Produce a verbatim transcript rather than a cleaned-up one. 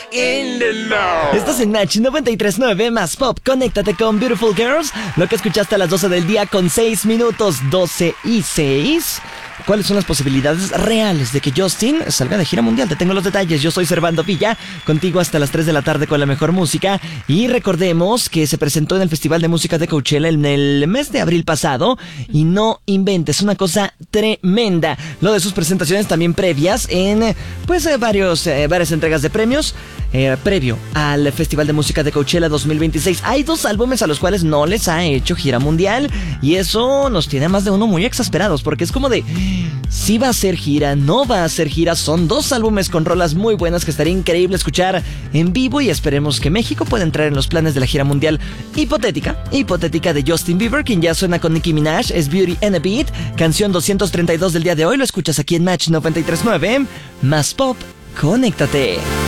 in the know. Estás en Match noventa y tres punto nueve más Pop. Conéctate con Beautiful Girls. Lo que escuchaste a las doce del día con seis minutos, doce y seis. ¿Cuáles son las posibilidades reales de que Justin salga de gira mundial? Te tengo los detalles. Yo soy Servando Villa, contigo hasta las tres de la tarde con la mejor música. Y recordemos que se presentó en el Festival de Música de Coachella en el mes de abril pasado. Y no inventes, una cosa tremenda. Lo de sus presentaciones también previas en pues eh, varios, eh, varias entregas de premios. Eh, previo al Festival de Música de Coachella dos mil veintiséis. Hay dos álbumes a los cuales no les ha hecho gira mundial. Y eso nos tiene a más de uno muy exasperados, porque es como de... si va a ser gira, no va a ser gira. Son dos álbumes con rolas muy buenas que estaría increíble escuchar en vivo. Y esperemos que México pueda entrar en los planes de la gira mundial hipotética Hipotética de Justin Bieber, quien ya suena con Nicki Minaj. Es Beauty and a Beat, canción doscientos treinta y dos del día de hoy. Lo escuchas aquí en Match noventa y tres punto nueve más Pop. Conéctate.